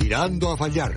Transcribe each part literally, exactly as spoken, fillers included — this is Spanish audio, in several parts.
Tirando a Fallar.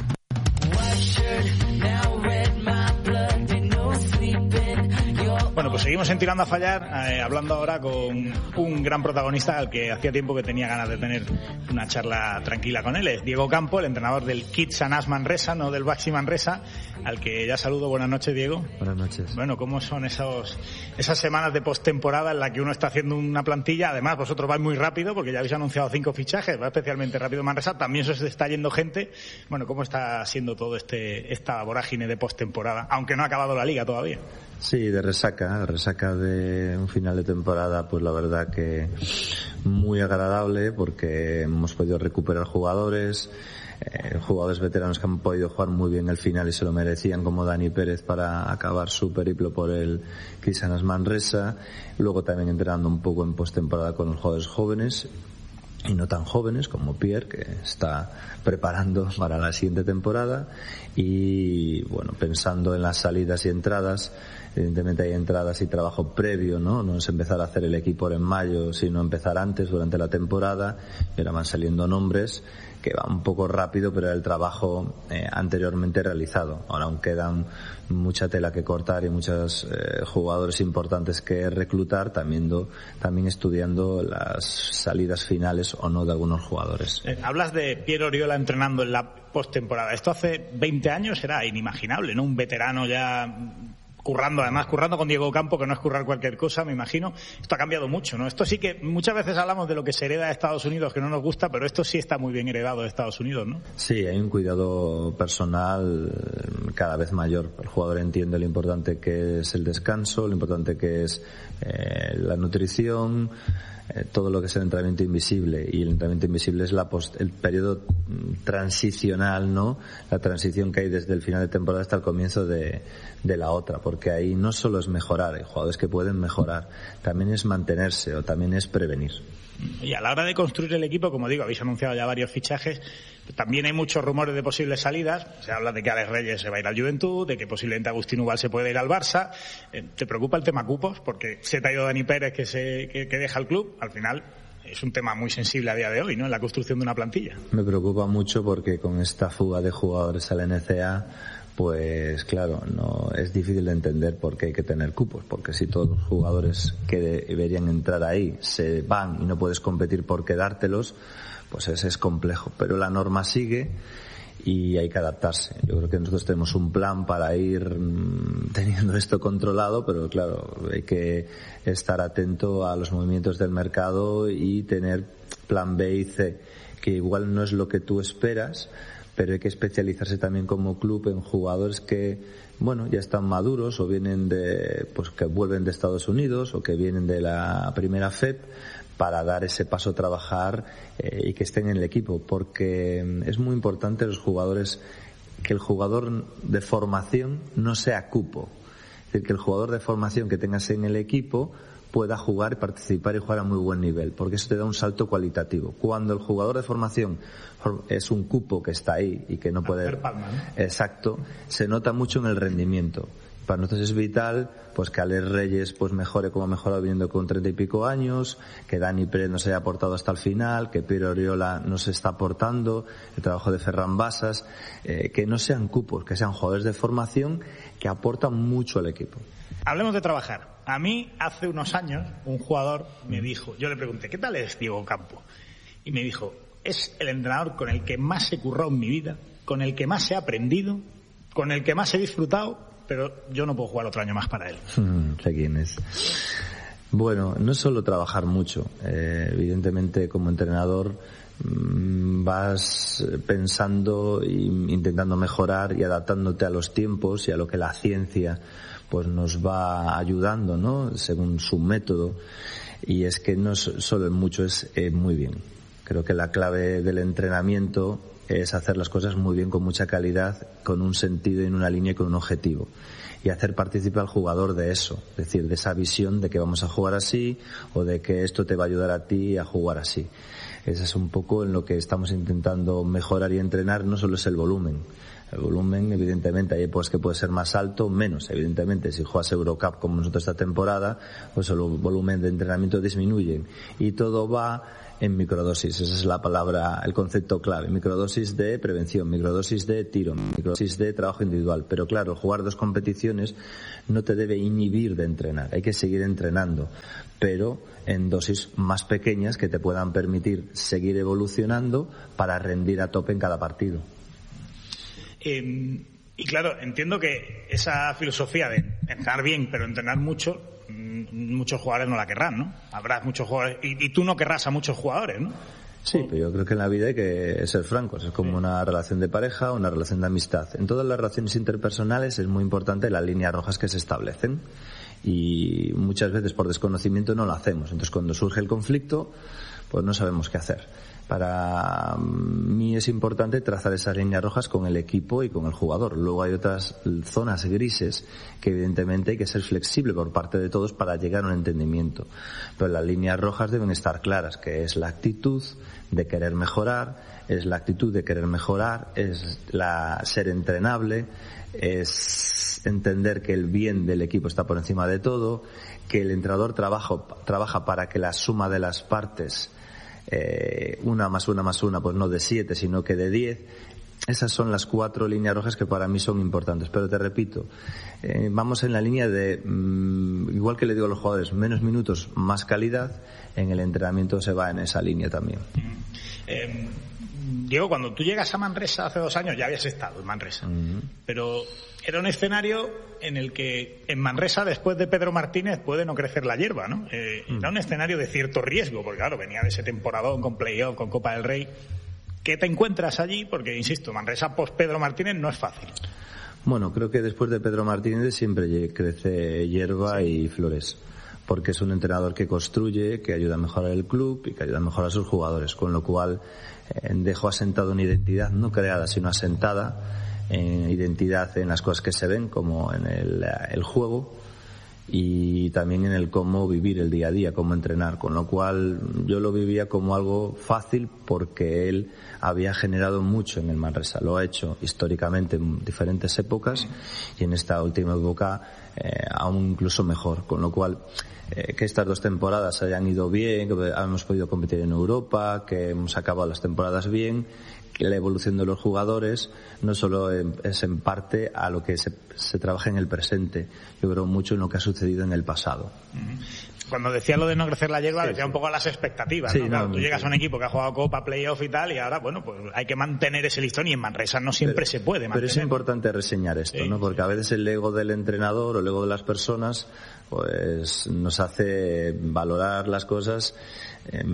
Bueno, pues seguimos en Tirando a Fallar, eh, hablando ahora con un gran protagonista al que hacía tiempo que tenía ganas de tener una charla tranquila con él. Es Diego Campo, el entrenador del Kids Anas Manresa, no del Baxi Manresa, al que ya saludo. Buenas noches, Diego. Buenas noches. Bueno, ¿cómo son esos esas semanas de postemporada en la que uno está haciendo una plantilla? Además, vosotros vais muy rápido porque ya habéis anunciado cinco fichajes, va especialmente rápido Manresa, también se está yendo gente. Bueno, ¿cómo está siendo todo este esta vorágine de postemporada, aunque no ha acabado la liga todavía? Sí, de resaca, resaca de un final de temporada, pues la verdad que muy agradable porque hemos podido recuperar jugadores, eh, jugadores veteranos que han podido jugar muy bien el final y se lo merecían, como Dani Pérez para acabar su periplo por el Kids Anas Manresa, luego también entrenando un poco en postemporada con los jugadores jóvenes y no tan jóvenes como Pierre, que está preparando para la siguiente temporada, y bueno, pensando en las salidas y entradas. Evidentemente hay entradas y trabajo previo, ¿no? No es empezar a hacer el equipo en mayo, sino empezar antes, durante la temporada, y ahora van saliendo nombres que van un poco rápido, pero era el trabajo eh, anteriormente realizado. Ahora aún quedan mucha tela que cortar y muchos eh, jugadores importantes que reclutar, también, do, también estudiando las salidas finales o no de algunos jugadores. Eh, hablas de Pierre Oriola entrenando en la postemporada. Esto hace veinte años era inimaginable, ¿no? Un veterano ya currando, además currando con Diego Campo, que no es currar cualquier cosa, me imagino. Esto ha cambiado mucho, ¿no? Esto sí que muchas veces hablamos de lo que se hereda de Estados Unidos, que no nos gusta, pero esto sí está muy bien heredado de Estados Unidos, ¿no? Sí, hay un cuidado personal cada vez mayor. El jugador entiende lo importante que es el descanso, lo importante que es eh, la nutrición, eh, todo lo que es el entrenamiento invisible, y el entrenamiento invisible es la post, el periodo transicional, ¿no? La transición que hay desde el final de temporada hasta el comienzo de, de la otra, porque ahí no solo es mejorar, hay jugadores que pueden mejorar, también es mantenerse o también es prevenir. Y a la hora de construir el equipo, como digo, habéis anunciado ya varios fichajes, también hay muchos rumores de posibles salidas. Se habla de que Alex Reyes se va a ir al Juventud, de que posiblemente Agustín Ubal se puede ir al Barça. ¿Te preocupa el tema cupos? Porque se te ha ido Dani Pérez, que, se, que, que deja el club. Al final es un tema muy sensible a día de hoy, ¿no? En la construcción de una plantilla. Me preocupa mucho porque con esta fuga de jugadores al N C A, pues claro, no es difícil de entender por qué hay que tener cupos, porque si todos los jugadores que deberían entrar ahí se van y no puedes competir por quedártelos, pues ese es complejo. Pero la norma sigue y hay que adaptarse. Yo creo que nosotros tenemos un plan para ir teniendo esto controlado, pero claro, hay que estar atento a los movimientos del mercado y tener plan B y C, que igual no es lo que tú esperas, pero hay que especializarse también como club en jugadores que, bueno, ya están maduros o vienen de, pues que vuelven de Estados Unidos o que vienen de la primera F E P, para dar ese paso a trabajar eh, y que estén en el equipo, porque es muy importante los jugadores, que el jugador de formación no sea cupo, es decir, que el jugador de formación que tengas en el equipo pueda jugar, participar y jugar a muy buen nivel, porque eso te da un salto cualitativo. Cuando el jugador de formación es un cupo que está ahí y que no puede... Palma, ¿no? Exacto, se nota mucho en el rendimiento. Para nosotros es vital pues que Alex Reyes pues mejore como ha mejorado viniendo con treinta y pico años, que Dani Pérez nos haya aportado hasta el final, que Pierre Oriola nos está aportando, el trabajo de Ferran Basas, eh, que no sean cupos, que sean jugadores de formación que aportan mucho al equipo. Hablemos de trabajar. A mí, hace unos años, un jugador me dijo, yo le pregunté, ¿qué tal es Diego Campo? Y me dijo, es el entrenador con el que más he currado en mi vida, con el que más he aprendido, con el que más he disfrutado, pero yo no puedo jugar otro año más para él. Hmm, sé quién es. Bueno, no es solo trabajar mucho. Eh, evidentemente, como entrenador, mmm, vas pensando e intentando mejorar y adaptándote a los tiempos y a lo que la ciencia pues nos va ayudando, ¿no? Según su método. Y es que no es solo en mucho, es eh, muy bien. Creo que la clave del entrenamiento es hacer las cosas muy bien, con mucha calidad, con un sentido y en una línea y con un objetivo. Y hacer participar al jugador de eso, es decir, de esa visión de que vamos a jugar así o de que esto te va a ayudar a ti a jugar así. Eso es un poco en lo que estamos intentando mejorar y entrenar. No solo es el volumen. El volumen, evidentemente, hay épocas que puede ser más alto, menos. Evidentemente, si juegas Eurocup como nosotros esta temporada, pues el volumen de entrenamiento disminuye. Y todo va en microdosis. Esa es la palabra, el concepto clave. Microdosis de prevención, microdosis de tiro, microdosis de trabajo individual. Pero claro, jugar dos competiciones no te debe inhibir de entrenar. Hay que seguir entrenando, pero en dosis más pequeñas que te puedan permitir seguir evolucionando para rendir a tope en cada partido. Eh, y claro, entiendo que esa filosofía de entrenar bien, pero entrenar mucho, muchos jugadores no la querrán, ¿no? Habrá muchos jugadores, y, y tú no querrás a muchos jugadores, ¿no? Sí, pero yo creo que en la vida hay que ser francos. Es como una relación de pareja, una relación de amistad. En todas las relaciones interpersonales es muy importante las líneas rojas que se establecen. Y muchas veces por desconocimiento no lo hacemos. Entonces cuando surge el conflicto, pues no sabemos qué hacer. Para mí es importante trazar esas líneas rojas con el equipo y con el jugador. Luego hay otras zonas grises que evidentemente hay que ser flexible por parte de todos para llegar a un entendimiento. Pero las líneas rojas deben estar claras, que es la actitud de querer mejorar, es la actitud de querer mejorar, es la ser entrenable, es entender que el bien del equipo está por encima de todo, que el entrenador trabaja, trabaja para que la suma de las partes, eh, una más una más una, pues no de siete, sino que de diez. Esas son las cuatro líneas rojas que para mí son importantes. Pero te repito, eh, vamos en la línea de, mmm, igual que le digo a los jugadores, menos minutos, más calidad. En el entrenamiento se va en esa línea también. Eh, Diego, cuando tú llegas a Manresa hace dos años, ya habías estado en Manresa, uh-huh. pero era un escenario en el que en Manresa, después de Pedro Martínez, puede no crecer la hierba, ¿no? Eh, uh-huh. Era un escenario de cierto riesgo, porque claro, venía de ese temporadón con playoff, con Copa del Rey. ¿Qué te encuentras allí? Porque, insisto, Manresa post Pedro Martínez no es fácil. Bueno, creo que después de Pedro Martínez siempre crece hierba sí. y flores. Porque es un entrenador que construye, que ayuda a mejorar el club y que ayuda a mejorar a sus jugadores, con lo cual eh, dejó asentada una identidad no creada sino asentada, eh, identidad en las cosas que se ven como en el, el juego y también en el cómo vivir el día a día, cómo entrenar, con lo cual yo lo vivía como algo fácil porque él había generado mucho en el Manresa, lo ha hecho históricamente en diferentes épocas y en esta última época eh, aún incluso mejor, con lo cual eh, que estas dos temporadas hayan ido bien, que hemos podido competir en Europa, que hemos acabado las temporadas bien, que la evolución de los jugadores no solo es en parte a lo que se, se trabaja en el presente, yo creo mucho en lo que ha sucedido en el pasado. Cuando decía lo de no crecer la hierba, sí, decía sí. un poco a las expectativas, sí, ¿no? Claro, no, tú llegas sí. a un equipo que ha jugado Copa, Playoff y tal, y ahora, bueno, pues hay que mantener ese listón y en Manresa no siempre pero, se puede mantener. Pero es importante reseñar esto, sí, ¿no? Porque sí. a veces el ego del entrenador o el ego de las personas, pues nos hace valorar las cosas eh,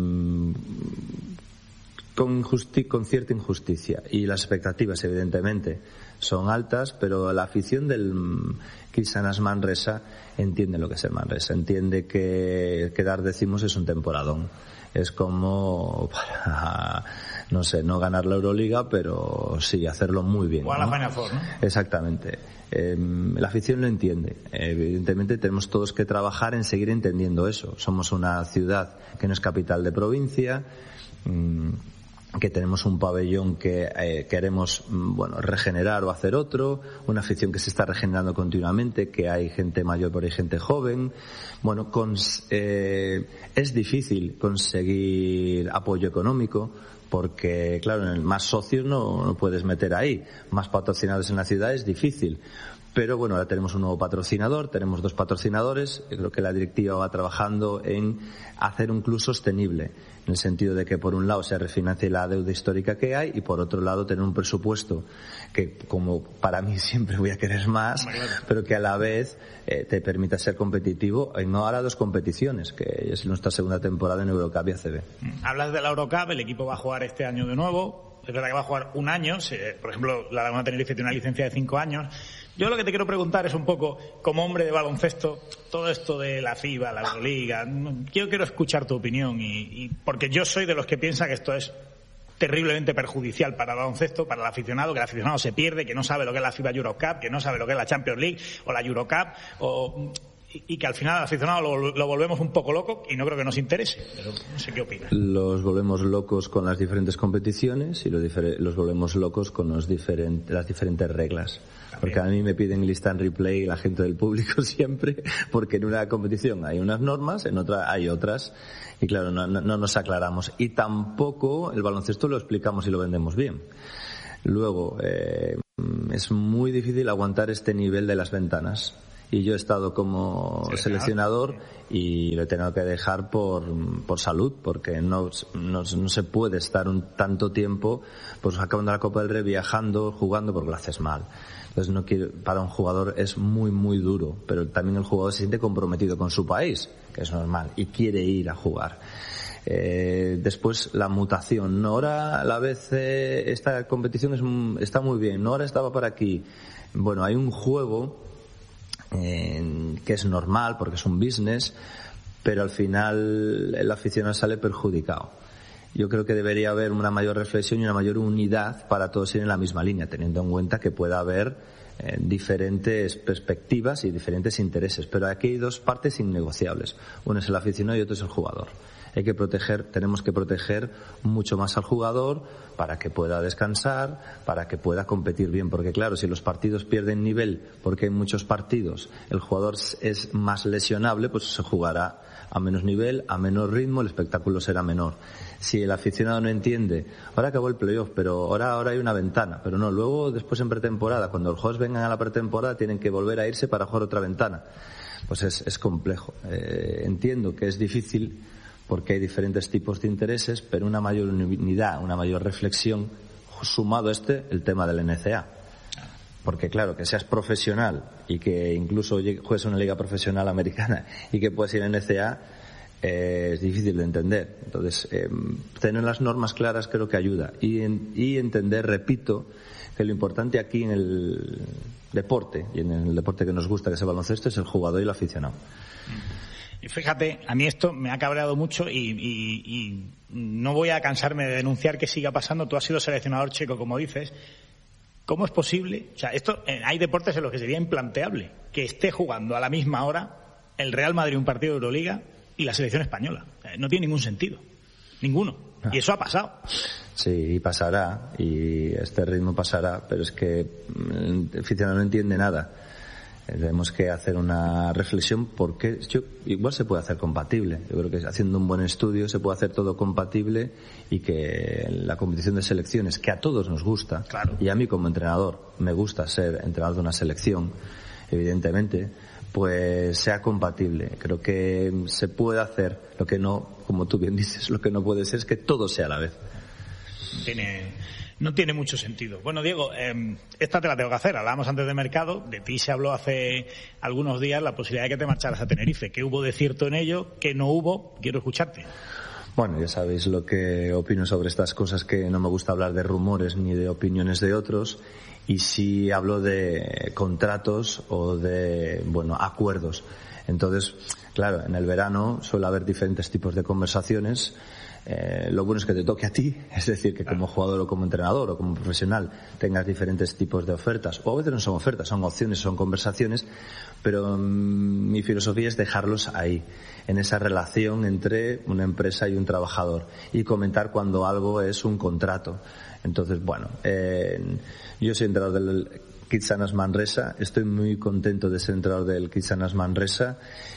con, injusti- con cierta injusticia. Y las expectativas, evidentemente, son altas, pero la afición del Cristianas Manresa entiende lo que es el Manresa, entiende que, que dar décimos es un temporadón. Es como para, no sé, no ganar la Euroliga, pero sí hacerlo muy bien. O a la Final Four, ¿no? Exactamente. Eh, la afición lo entiende. Evidentemente tenemos todos que trabajar en seguir entendiendo eso. Somos una ciudad que no es capital de provincia, mmm, que tenemos un pabellón que eh, queremos, bueno, regenerar o hacer otro, una afición que se está regenerando continuamente, que hay gente mayor pero hay gente joven. Bueno, con, eh, es difícil conseguir apoyo económico porque, claro, en el más socios no, no puedes meter ahí. Más patrocinados en la ciudad es difícil. Pero bueno, ahora tenemos un nuevo patrocinador, tenemos dos patrocinadores. Yo creo que la directiva va trabajando en hacer un club sostenible, en el sentido de que por un lado se refinancie la deuda histórica que hay y por otro lado tener un presupuesto que, como para mí siempre voy a querer más, pero que a la vez eh, te permita ser competitivo en ahora dos competiciones, que es nuestra segunda temporada en Eurocup y A C B. Hablas de la Eurocup, el equipo va a jugar este año de nuevo. Es verdad que va a jugar un año, por ejemplo, la Laguna Tenerife tiene una licencia de cinco años. Yo lo que te quiero preguntar es un poco, como hombre de baloncesto, todo esto de la FIBA, la Euroliga, yo quiero escuchar tu opinión, y, y porque yo soy de los que piensa que esto es terriblemente perjudicial para el baloncesto, para el aficionado, que el aficionado se pierde, que no sabe lo que es la FIBA Eurocup, que no sabe lo que es la Champions League o la Eurocup, o... y que al final al aficionado lo, lo volvemos un poco loco y no creo que nos interese, pero no sé qué opinas. Los volvemos locos con las diferentes competiciones y los, difer- los volvemos locos con los diferent- las diferentes reglas. También. Porque a mí me piden instant replay la gente del público siempre, porque en una competición hay unas normas, en otra hay otras, y claro, no, no, no nos aclaramos. Y tampoco el baloncesto lo explicamos y lo vendemos bien. Luego, eh, es muy difícil aguantar este nivel de las ventanas. Y yo he estado como seleccionador y lo he tenido que dejar por, por salud, porque no, no, no se puede estar un tanto tiempo pues acabando la Copa del Rey, viajando, jugando, porque lo haces mal. Entonces no quiero, para un jugador es muy muy duro, pero también el jugador se siente comprometido con su país, que es normal, y quiere ir a jugar. Eh, después la mutación, no, ahora a la vez eh, esta competición es, está muy bien, no, ahora estaba por aquí. Bueno, hay un juego Eh, que es normal porque es un business, pero al final el aficionado sale perjudicado. Yo creo que debería haber una mayor reflexión y una mayor unidad para todos ir en la misma línea, teniendo en cuenta que pueda haber eh, diferentes perspectivas y diferentes intereses, pero aquí hay dos partes innegociables. Uno es el aficionado y otro es el jugador. Hay que proteger, tenemos que proteger mucho más al jugador para que pueda descansar, para que pueda competir bien, porque claro, si los partidos pierden nivel, porque hay muchos partidos, el jugador es más lesionable, pues se jugará a menos nivel, a menor ritmo, el espectáculo será menor. Si el aficionado no entiende, ahora acabó el playoff, pero ahora, ahora hay una ventana, pero no, luego después en pretemporada, cuando los jugadores vengan a la pretemporada, tienen que volver a irse para jugar otra ventana. Pues es, es complejo. Eh, entiendo que es difícil, porque hay diferentes tipos de intereses, pero una mayor unidad, una mayor reflexión, sumado a este, el tema del N C A. Porque claro, que seas profesional y que incluso juegues una liga profesional americana y que puedas ir a N C A, eh, es difícil de entender. Entonces, eh, tener las normas claras creo que ayuda. Y, en, y entender, repito, que lo importante aquí en el deporte, y en el deporte que nos gusta, que es el baloncesto, es el jugador y el aficionado. Y fíjate, a mí esto me ha cabreado mucho y, y, y no voy a cansarme de denunciar que siga pasando. Tú has sido seleccionador checo, como dices. ¿Cómo es posible? O sea, esto, hay deportes en los que sería implanteable que esté jugando a la misma hora el Real Madrid un partido de Euroliga y la selección española. No tiene ningún sentido. Ninguno. Y eso ha pasado. Sí, y pasará. Y este ritmo pasará. Pero es que el aficionado no entiende nada. Tenemos que hacer una reflexión porque yo, igual se puede hacer compatible. Yo creo que haciendo un buen estudio se puede hacer todo compatible y que la competición de selecciones, que a todos nos gusta, claro, y a mí como entrenador me gusta ser entrenador de una selección, evidentemente, pues sea compatible. Creo que se puede hacer. Lo que no, como tú bien dices, lo que no puede ser es que todo sea a la vez. Tiene... No tiene mucho sentido. Bueno, Diego, eh, esta te la tengo que hacer. Hablábamos antes de mercado. De ti se habló hace algunos días la posibilidad de que te marcharas a Tenerife. ¿Qué hubo de cierto en ello? ¿Qué no hubo? Quiero escucharte. Bueno, ya sabéis lo que opino sobre estas cosas, que no me gusta hablar de rumores ni de opiniones de otros. Y sí hablo de contratos o de, bueno, acuerdos. Entonces, claro, en el verano suele haber diferentes tipos de conversaciones. Eh, lo bueno es que te toque a ti, es decir, que como jugador o como entrenador o como profesional tengas diferentes tipos de ofertas, o a veces no son ofertas, son opciones, son conversaciones, pero mmm, mi filosofía es dejarlos ahí, en esa relación entre una empresa y un trabajador, y comentar cuando algo es un contrato. Entonces, bueno, eh, yo soy entrenador del Kitsanas Manresa, estoy muy contento de ser entrenador del Kitsanas Manresa,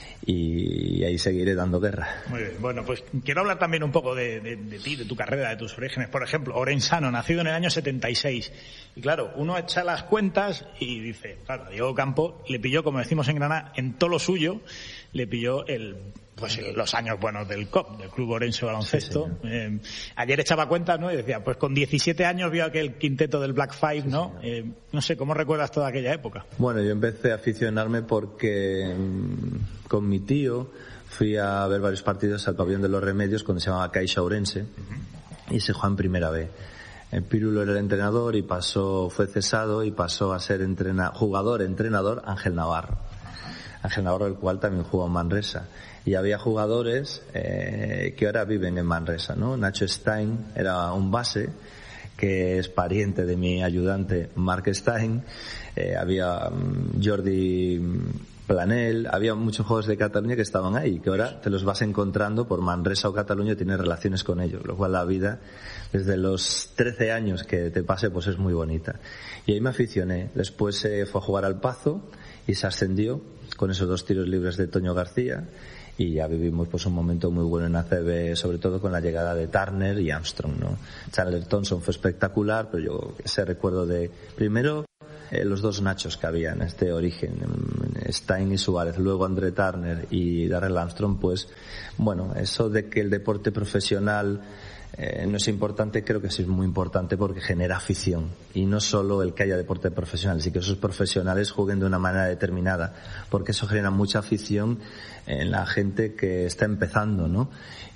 y ahí seguiré dando guerra. Muy bien. Bueno, pues quiero hablar también un poco de, de, de ti, de tu carrera, de tus orígenes. Por ejemplo, Orensano, nacido en el año setenta y seis. Y claro, uno echa las cuentas y dice, claro, Diego Campo le pilló, como decimos en Granada, en todo lo suyo, le pilló el... pues los años buenos del C O P, del Club Orense Baloncesto. Sí, eh, ayer echaba cuentas, ¿no? Y decía, pues con diecisiete años vio aquel quinteto del Black Five, sí, ¿no? Eh, no sé, ¿cómo recuerdas toda aquella época? Bueno, yo empecé a aficionarme porque mmm, con mi tío fui a ver varios partidos al Pabellón de los Remedios cuando se llamaba Caixa Ourense, uh-huh, y se jugó en Primera B. El Pirulo era el entrenador y pasó, fue cesado y pasó a ser entrena, jugador, entrenador Ángel Navarro. Ángel Navarro, el cual también jugó en Manresa. Y había jugadores eh, que ahora viven en Manresa, ¿no? Nacho Stein era un base que es pariente de mi ayudante Mark Stein. Eh, había um, Jordi Planel, había muchos jugadores de Cataluña que estaban ahí, que ahora te los vas encontrando por Manresa o Cataluña, tienes relaciones con ellos, lo cual la vida, desde los trece años que te pase, pues es muy bonita. Y ahí me aficioné. Después se eh, fue a jugar al Pazo y se ascendió con esos dos tiros libres de Toño García, y ya vivimos pues un momento muy bueno en A C B, sobre todo con la llegada de Turner y Armstrong, ¿no? Chandler Thompson fue espectacular, pero yo ese recuerdo de, primero, Eh, los dos Nachos que había en este origen, Stein y Suárez, luego André Turner y Darrell Armstrong, pues bueno, eso de que el deporte profesional eh, no es importante, creo que sí es muy importante porque genera afición, y no solo el que haya deporte profesional, sino que esos profesionales jueguen de una manera determinada, porque eso genera mucha afición en la gente que está empezando, ¿no?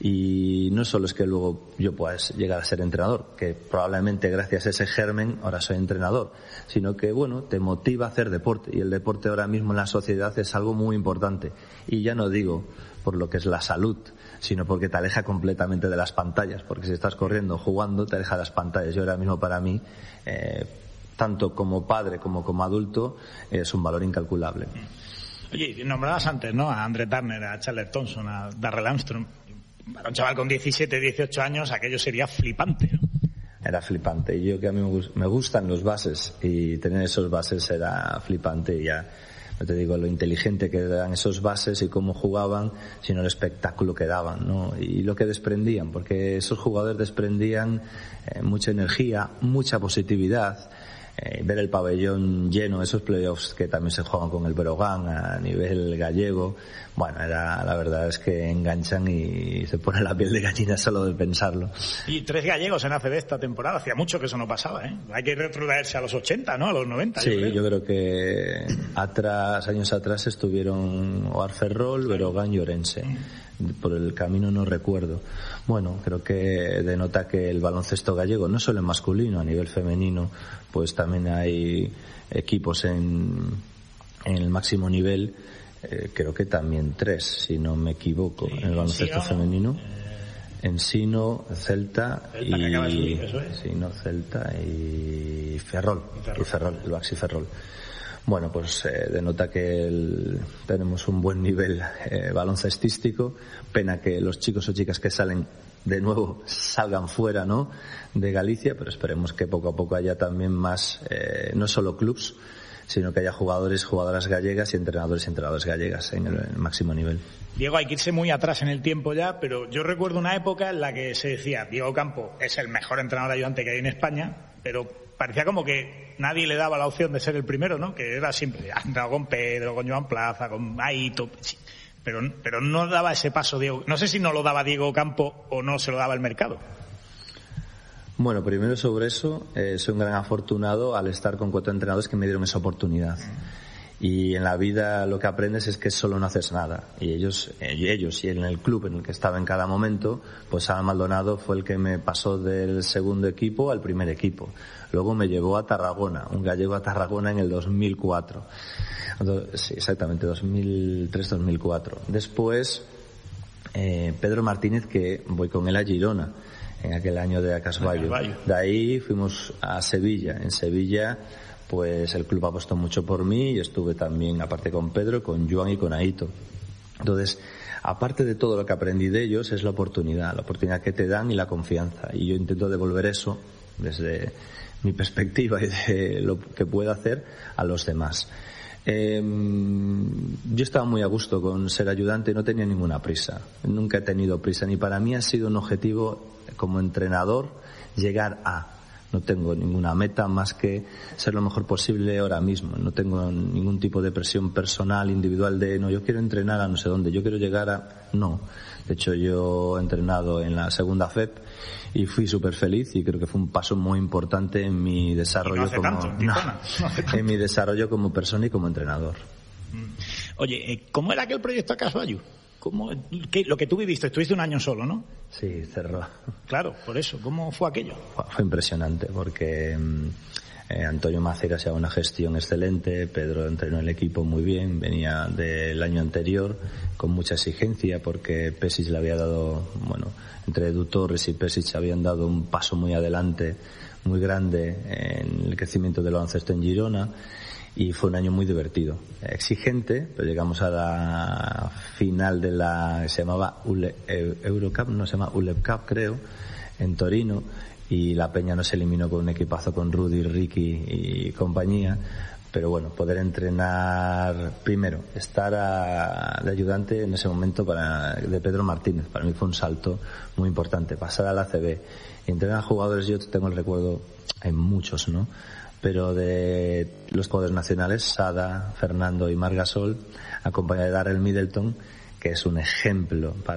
Y no solo es que luego yo pueda llegar a ser entrenador, que probablemente gracias a ese germen ahora soy entrenador, sino que bueno, te motiva a hacer deporte, y el deporte ahora mismo en la sociedad es algo muy importante, y ya no digo por lo que es la salud, sino porque te aleja completamente de las pantallas, porque si estás corriendo, jugando, te aleja de las pantallas. Yo ahora mismo para mí, eh, tanto como padre como como adulto, es un valor incalculable. Oye, nombrabas antes, ¿no?, a André Turner, a Chandler Thompson, a Darrell Armstrong. Para un chaval con diecisiete, dieciocho años, aquello sería flipante, ¿no? Era flipante. Y yo, que a mí me gustan los bases, y tener esos bases era flipante. Y ya no te digo lo inteligente que eran esos bases y cómo jugaban, sino el espectáculo que daban, ¿no? Y lo que desprendían, porque esos jugadores desprendían eh, mucha energía, mucha positividad. Eh, ver el pabellón lleno, esos playoffs que también se juegan con el Breogán a nivel gallego, bueno, era, la verdad es que enganchan y se pone la piel de gallina solo de pensarlo. Y tres gallegos en A C B esta temporada, hacía mucho que eso no pasaba, ¿eh? Hay que retrotraerse a los ochenta, ¿no?, a los noventa. Sí, yo creo, yo creo que atrás, años atrás estuvieron Oar Ferrol, Breogán y Orense. Por el camino no recuerdo. Bueno, creo que denota que el baloncesto gallego, no solo en masculino, a nivel femenino, pues también hay equipos en, en el máximo nivel, eh, creo que también tres, si no me equivoco, sí, en el baloncesto Sino, femenino. Eh, Ensino, Celta, Celta y subir, eso es. Ensino, Celta y Ferrol, y Ferrol, y Ferrol el Baxi Ferrol. Bueno, pues eh, denota que el, tenemos un buen nivel eh, baloncestístico. Pena que los chicos o chicas que salen de nuevo salgan fuera, ¿no?, de Galicia, pero esperemos que poco a poco haya también más, eh, no solo clubs, sino que haya jugadores, jugadoras gallegas y entrenadores y entrenadoras gallegas en el, en el máximo nivel. Diego, hay que irse muy atrás en el tiempo ya, pero yo recuerdo una época en la que se decía, Diego Campo es el mejor entrenador ayudante que hay en España, pero parecía como que nadie le daba la opción de ser el primero, ¿no? Que era siempre, ha entrado con Pedro, con Joan Plaza, con Aito, sí, pero, pero no daba ese paso Diego. No sé si no lo daba Diego Campo o no se lo daba el mercado. Bueno, primero sobre eso, eh, soy un gran afortunado al estar con cuatro entrenadores que me dieron esa oportunidad. Y en la vida lo que aprendes es que solo no haces nada. Y ellos, ellos y en el club en el que estaba en cada momento, pues Adam Maldonado fue el que me pasó del segundo equipo al primer equipo. Luego me llevó a Tarragona, un gallego a Tarragona en el dos mil cuatro. Sí, exactamente, dos mil tres dos mil cuatro. Después, eh, Pedro Martínez, que voy con él a Girona, en aquel año de Acasvallo. De ahí fuimos a Sevilla. En Sevilla, pues el club apostó mucho por mí y estuve también, aparte con Pedro, con Joan y con Aito. Entonces, aparte de todo lo que aprendí de ellos, es la oportunidad, la oportunidad que te dan y la confianza. Y yo intento devolver eso desde mi perspectiva y de lo que puedo hacer a los demás. Eh, yo estaba muy a gusto con ser ayudante y no tenía ninguna prisa. Nunca he tenido prisa, ni para mí ha sido un objetivo como entrenador llegar a. No tengo ninguna meta más que ser lo mejor posible ahora mismo. No tengo ningún tipo de presión personal, individual de, no, yo quiero entrenar a no sé dónde, yo quiero llegar a... No. De hecho, yo he entrenado en la segunda F E P y fui súper feliz y creo que fue un paso muy importante en mi desarrollo no como... Tanto, no, no en mi desarrollo como persona y como entrenador. Oye, ¿cómo era aquel proyecto Acasvallo? ¿Cómo, qué, lo que tú viviste, estuviste un año solo, ¿no? Sí, cerró. Claro, por eso. ¿Cómo fue aquello? Fue, fue impresionante porque eh, Antonio Macera hacía una gestión excelente, Pedro entrenó el equipo muy bien, venía del año anterior con mucha exigencia porque Pesic le había dado, bueno, entre Edu Torres y Pesic habían dado un paso muy adelante, muy grande en el crecimiento del baloncesto en Girona. y fue un año muy divertido, exigente, pero llegamos a la final de la, se llamaba Ule, Eurocup, no se llama U L E P Cup creo, en Torino, y la Peña nos eliminó con un equipazo con Rudy, Ricky y compañía. Pero bueno, poder entrenar, primero, estar a, de ayudante en ese momento para, de Pedro Martínez, para mí fue un salto muy importante. Pasar al A C B, entrenar a jugadores, yo tengo el recuerdo, hay muchos, ¿no? Pero de los jugadores nacionales, Sada, Fernando y Marc Gasol, acompañado de Darrell Middleton, que es un ejemplo para